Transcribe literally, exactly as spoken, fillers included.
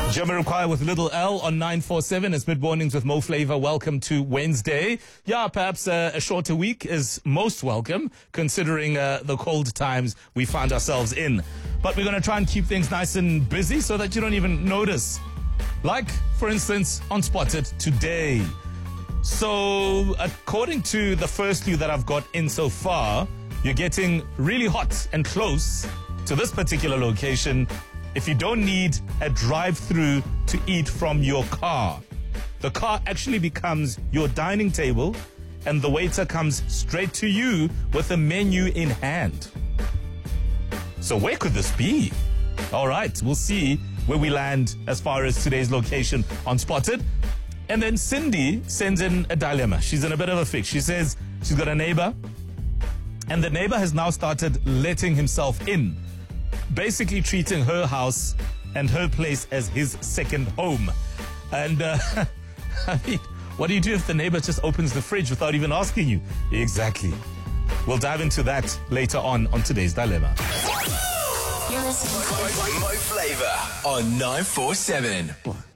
Jamiroquai with Little L on nine four seven. It's Mid Mornings with Mo Flava. Welcome to Wednesday. Yeah, perhaps uh, a shorter week is most welcome, considering uh, the cold times we find ourselves in. But we're going to try and keep things nice and busy so that you don't even notice. Like, for instance, on Spotted today. So, according to the first few that I've got in so far, you're getting really hot and close to this particular location if you don't need a drive-through to eat from your car. The car actually becomes your dining table and the waiter comes straight to you with a menu in hand. So where could this be? All right, we'll see where we land as far as today's location on Spotted. And then Cindy sends in a dilemma. She's in a bit of a fix. She says she's got a neighbor and the neighbor has now started letting himself in, basically treating her house and her place as his second home. And, uh, I mean, what do you do if the neighbor just opens the fridge without even asking you? Exactly. We'll dive into that later on on today's Dilemma. You're listening to Mo Flava on nine four seven.